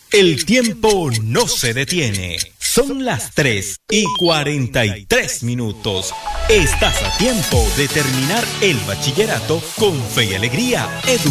El tiempo no se detiene. Son las 3:43. Estás a tiempo de terminar el bachillerato con fe y alegría.